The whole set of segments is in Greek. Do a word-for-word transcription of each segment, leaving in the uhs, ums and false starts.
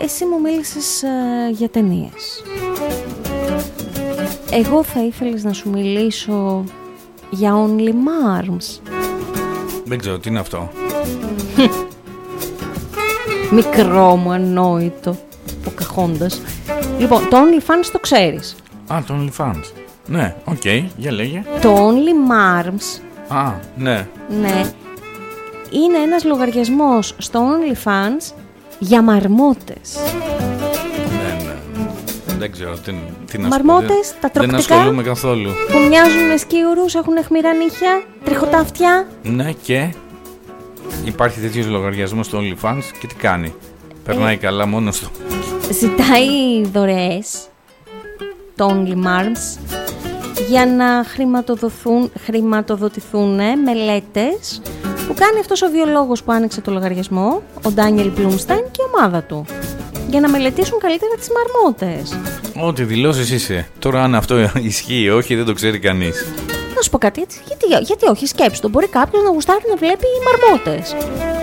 εσύ μου μίλησες ε, για ταινίες. Εγώ θα ήθελες να σου μιλήσω για Only Marms. Δεν ξέρω τι είναι αυτό. Μικρό μου ανόητο Ποκαχόντας. Λοιπόν, το OnlyFans το ξέρεις? Α, το OnlyFans. Ναι, οκ, okay, για λέγε. Το Only Marms. Α, ναι. Ναι. Είναι ένας λογαριασμός στο OnlyFans για μαρμότες. Ναι, ναι. Δεν ξέρω τι, τι να μαρμότες, σου πω. Τα τροκτικά. Δεν ασχολούμαι καθόλου. Που μοιάζουν με σκιουρούς, έχουν αιχμηρά νύχια, τριχωτά αυτιά. Ναι, και υπάρχει τέτοιος λογαριασμός στο OnlyFans και τι κάνει? Περνάει ε, καλά μόνος του. Ζητάει δωρεές, το Only Marms, για να χρηματοδοθούν, χρηματοδοτηθούν μελέτες που κάνει αυτός ο βιολόγος που άνοιξε το λογαριασμό, ο Ντάνιελ Μπλουμστάιν και η ομάδα του, για να μελετήσουν καλύτερα τις μαρμότες. Ό,τι δηλώσεις είσαι. Τώρα αν αυτό ισχύει ή όχι δεν το ξέρει κανείς. Να σου πω κάτι, έτσι, γιατί, γιατί όχι, σκέψου το, μπορεί κάποιος να γουστάρει να βλέπει μαρμότες.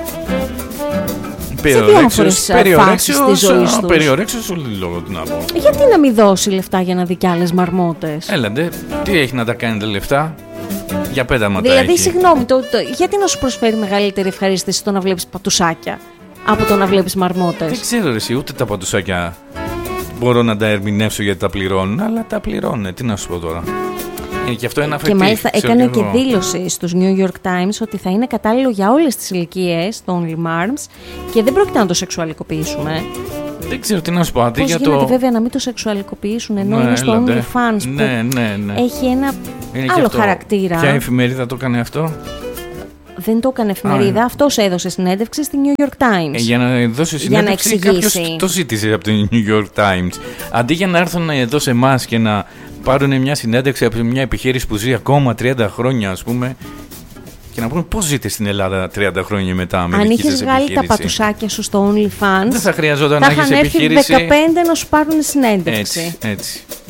Σε διάφορες φάσεις της ζωής τους. Περιορέξιος όλη λόγο του να πω. Γιατί να μην δώσει λεφτά για να δει κι άλλες μαρμότες? Έλαντε, τι έχει να τα κάνει τα λεφτά? Για πέταματα δηλαδή, έχει. συγγνώμη, το, το, γιατί να σου προσφέρει μεγαλύτερη ευχαρίστηση το να βλέπεις πατουσάκια από το να βλέπεις μαρμότες? Δεν ξέρω ρε εσύ, ούτε τα πατουσάκια μπορώ να τα ερμηνεύσω γιατί τα πληρώνουν, αλλά τα πληρώνουν, τι να σου πω τώρα. Είναι και αυτό ένα φετίχ. Και μάλιστα έκανε και, και δήλωση στους New York Times ότι θα είναι κατάλληλο για όλες τις ηλικίες το Only Marms και δεν πρόκειται να το σεξουαλικοποιήσουμε. Δεν ξέρω τι να σου πω. Πώς για γίνεται το... βέβαια να μην το σεξουαλικοποιήσουν ενώ ναι, είναι στο έλατε. OnlyFans που ναι, ναι, ναι. έχει ένα είναι άλλο αυτό. χαρακτήρα. Ποια εφημερίδα το έκανε αυτό? Δεν το έκανε εφημερίδα, Α, αυτός έδωσε συνέντευξη στη New York Times. Ε, για να δώσει συνέντευξη κάποιος το ζήτησε από το New York Times. Αντί για να έρθουν εδώ σε εμάς και να πάρουν μια συνέντευξη από μια επιχείρηση που ζει ακόμα τριάντα χρόνια ας πούμε και να πούνε πώς ζείτε στην Ελλάδα τριάντα χρόνια μετά με αν δική σας είχες βγάλει επιχείρηση. Τα πατουσάκια σου στο OnlyFans δεν θα χρειαζόταν να έχεις επιχείρηση. Θα είχαν έρθει δεκαπέντε να σου πάρουν συνέντευξη. Έτσι, έτσι.